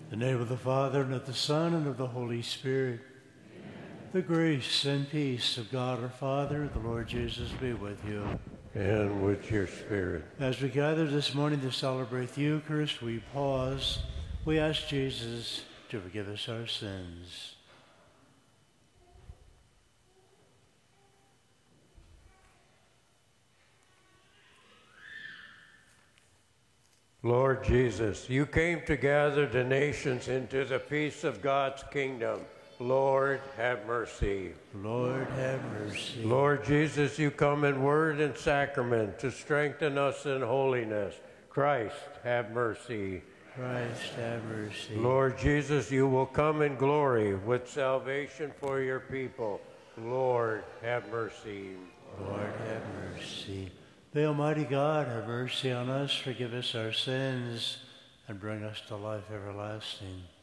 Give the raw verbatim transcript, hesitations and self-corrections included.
In the name of the Father, and of the Son, and of the Holy Spirit. Amen. The grace and peace of God our Father, the Lord Jesus, be with you. And with your spirit. As we gather this morning to celebrate the Eucharist, we pause. We ask Jesus to forgive us our sins. Lord Jesus, you came to gather the nations into the peace of God's kingdom. Lord, have mercy. Lord, have mercy. Lord Jesus, you come in word and sacrament to strengthen us in holiness. Christ, have mercy. Christ, have mercy. Lord Jesus, you will come in glory with salvation for your people. Lord, have mercy. Lord, have mercy. May Almighty God have mercy on us, forgive us our sins, and bring us to life everlasting.